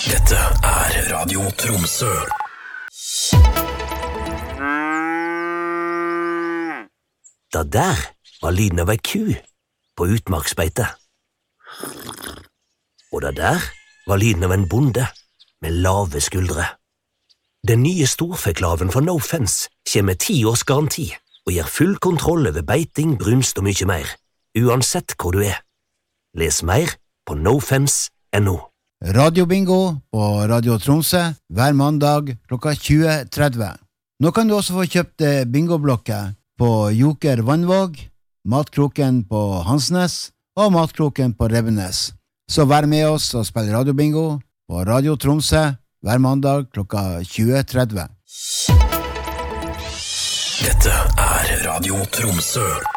Dette Radio Tromsø. Det der var lyden av ei ku på utmarksbeite. Og det der var lyden av en bonde med lave skuldre. Den nye storfeklaven fra No Fence kommer med 10 års garanti og gir full kontroll over beiting, brunst og mye mer, uansett hvor du er. Les mer på nofence.no. Radiobingo på Radio Tromsø hver mandag klokka 20.30. Nå kan du også få kjøpt bingoblokker på Joker Vannvåg, Matkroken på Hansnes og Matkroken på Revenes. Så vær med oss og spill radiobingo på Radio Tromsø hver mandag klokka 20.30. Dette Radio Tromsø.